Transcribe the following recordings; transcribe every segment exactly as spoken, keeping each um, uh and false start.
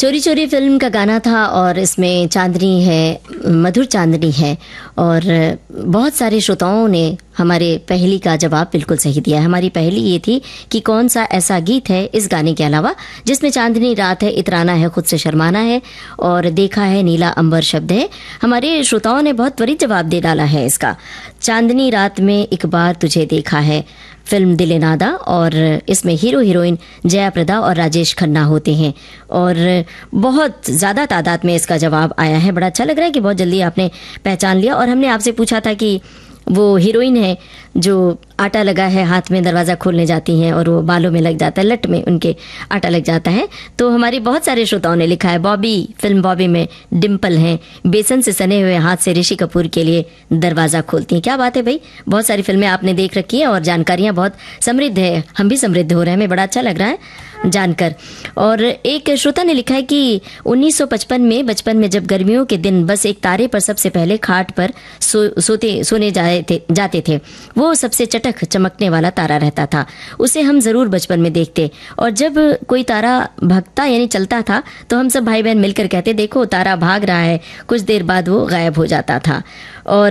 चोरी चोरी फिल्म का गाना था और इसमें चांदनी है, मधुर चांदनी है। और बहुत सारे श्रोताओं ने हमारे पहेली का जवाब बिल्कुल सही दिया है। हमारी पहेली ये थी कि कौन सा ऐसा गीत है इस गाने के अलावा जिसमें चांदनी रात है, इतराना है, खुद से शर्माना है और देखा है नीला अंबर शब्द है। हमारे श्रोताओं ने बहुत त्वरित जवाब दे डाला है इसका। चांदनी रात में एक बार तुझे देखा है, फिल्म दिल नादा, और इसमें हीरो हीरोइन जया प्रदा और राजेश खन्ना होते हैं। और बहुत ज़्यादा तादाद में इसका जवाब आया है। बड़ा अच्छा लग रहा है कि बहुत जल्दी आपने पहचान लिया। और हमने आपसे पूछा था कि वो हीरोइन है जो आटा लगा है हाथ में, दरवाज़ा खोलने जाती हैं और वो बालों में लग जाता है, लट में उनके आटा लग जाता है। तो हमारे बहुत सारे श्रोताओं ने लिखा है बॉबी, फिल्म बॉबी में डिम्पल हैं, बेसन से सने हुए हाथ से ऋषि कपूर के लिए दरवाज़ा खोलती हैं। क्या बात है भाई, बहुत सारी फिल्में आपने देख रखी हैं और जानकारियाँ बहुत समृद्ध है। हम भी समृद्ध हो रहे हैं, हमें बड़ा अच्छा लग रहा है जानकर। और एक श्रोता ने लिखा है कि उन्नीस सौ पचपन में बचपन में जब गर्मियों के दिन बस एक तारे पर सबसे पहले खाट पर सो, सोते सोने जाए थे जाते थे, वो सबसे चटक चमकने वाला तारा रहता था। उसे हम ज़रूर बचपन में देखते और जब कोई तारा भागता यानी चलता था तो हम सब भाई बहन मिलकर कहते देखो तारा भाग रहा है। कुछ देर बाद वो गायब हो जाता था। और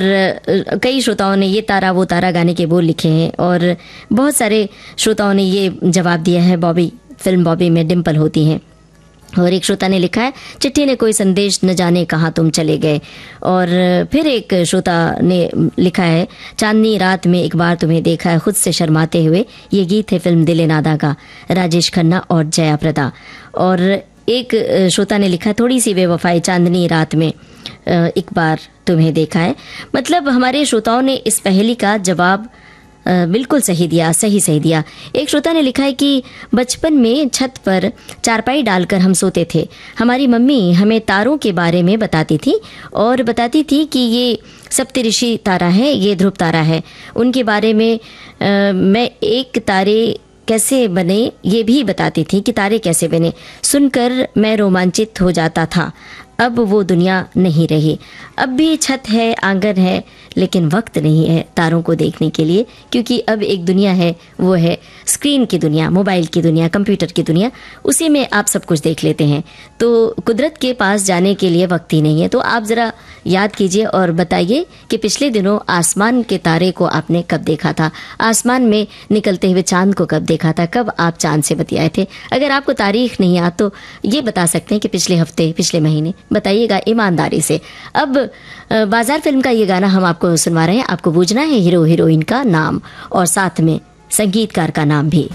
कई श्रोताओं ने ये तारा वो तारा गाने के बोल लिखे हैं और बहुत सारे श्रोताओं ने ये जवाब दिया है बॉबी, फिल्म बॉबी में डिम्पल होती हैं। और एक श्रोता ने लिखा है चिट्ठी ने कोई संदेश न जाने कहाँ तुम चले गए। और फिर एक श्रोता ने लिखा है चांदनी रात में एक बार तुम्हें देखा है, खुद से शर्माते हुए। ये गीत है फिल्म दिल नादा का, राजेश खन्ना और जया प्रदा। और एक श्रोता ने लिखा थोड़ी सी बेवफाई चांदनी रात में एक बार तुम्हें देखा है। मतलब हमारे श्रोताओं ने इस पहेली का जवाब बिल्कुल सही दिया, सही सही दिया। एक श्रोता ने लिखा है कि बचपन में छत पर चारपाई डालकर हम सोते थे। हमारी मम्मी हमें तारों के बारे में बताती थी और बताती थी कि ये सप्तऋषि तारा है, ये ध्रुव तारा है। उनके बारे में आ, मैं एक तारे कैसे बने ये भी बताती थी कि तारे कैसे बने। सुनकर मैं रोमांचित हो जाता था। अब वो दुनिया नहीं रही। अब भी छत है, आंगन है, लेकिन वक्त नहीं है तारों को देखने के लिए, क्योंकि अब एक दुनिया है, वो है स्क्रीन की दुनिया, मोबाइल की दुनिया, कंप्यूटर की दुनिया। उसी में आप सब कुछ देख लेते हैं। तो कुदरत के पास जाने के लिए वक्त ही नहीं है। तो आप ज़रा याद कीजिए और बताइए कि पिछले दिनों आसमान के तारे को आपने कब देखा था, आसमान में निकलते हुए चांद को कब देखा था, कब आप चांद से बतियाए थे। अगर आपको तारीख नहीं याद तो ये बता सकते हैं कि पिछले हफ्ते, पिछले महीने, बताइएगा ईमानदारी से। अब बाजार फिल्म का ये गाना हम आपको सुनवा रहे हैं। आपको बूझना है हीरो हीरोइन का नाम और साथ में संगीतकार का नाम भी।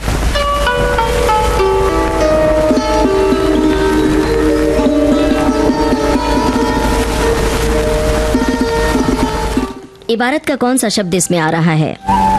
इबारत का कौन सा शब्द इसमें आ रहा है?